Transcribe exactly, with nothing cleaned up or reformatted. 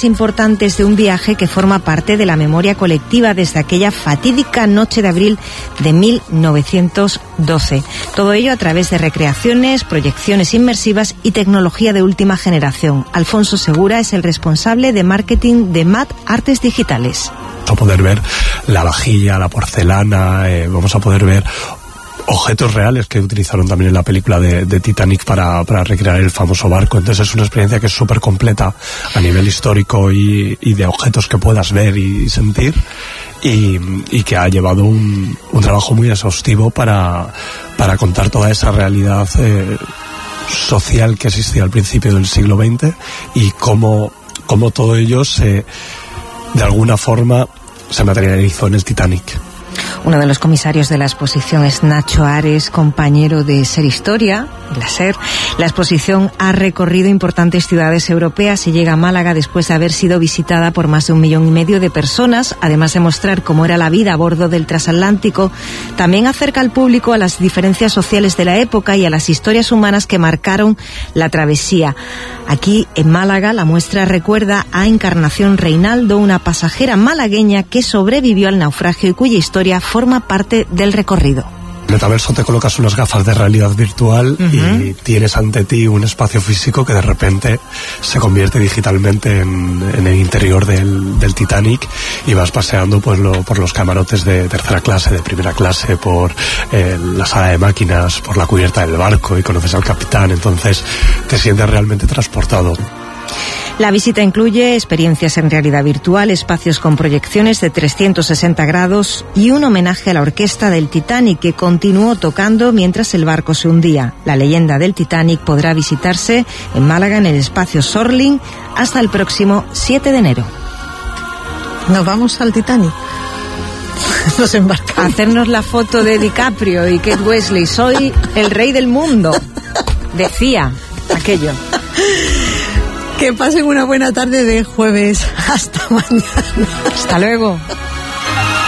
más importantes de un viaje que forma parte de la memoria colectiva desde aquella fatídica noche de abril de mil novecientos doce. Todo ello a través de recreaciones, proyecciones inmersivas y tecnología de última generación. Alfonso Segura es el responsable de marketing de M A D Artes Digitales. Vamos a poder ver la vajilla, la porcelana, eh, vamos a poder ver objetos reales que utilizaron también en la película de, de Titanic para, para recrear el famoso barco. Entonces es una experiencia que es súper completa a nivel histórico y, y de objetos que puedas ver y sentir, y, y que ha llevado un, un trabajo muy exhaustivo para, para contar toda esa realidad eh, social que existía al principio del siglo veinte y cómo, cómo todo ello se, de alguna forma, se materializó en el Titanic. Uno de los comisarios de la exposición es Nacho Ares, compañero de Ser Historia, la SER. La exposición ha recorrido importantes ciudades europeas y llega a Málaga después de haber sido visitada por más de un millón y medio de personas. Además de mostrar cómo era la vida a bordo del transatlántico, también acerca al público a las diferencias sociales de la época y a las historias humanas que marcaron la travesía. Aquí, en Málaga, la muestra recuerda a Encarnación Reinaldo, una pasajera malagueña que sobrevivió al naufragio y cuya historia forma parte del recorrido. En Metaverso te colocas unas gafas de realidad virtual uh-huh. y tienes ante ti un espacio físico que de repente se convierte digitalmente en, en el interior del, del Titanic, y vas paseando pues lo, por los camarotes de tercera clase, de primera clase, por eh, la sala de máquinas, por la cubierta del barco, y conoces al capitán. Entonces te sientes realmente transportado. La visita incluye experiencias en realidad virtual, espacios con proyecciones de trescientos sesenta grados y un homenaje a la orquesta del Titanic, que continuó tocando mientras el barco se hundía. La leyenda del Titanic podrá visitarse en Málaga en el espacio Sorling hasta el próximo siete de enero. Nos vamos al Titanic. Nos embarcamos. A hacernos la foto de DiCaprio y Kate Weasley. Soy el rey del mundo, decía aquello. Que pasen una buena tarde de jueves. Hasta mañana. Hasta luego.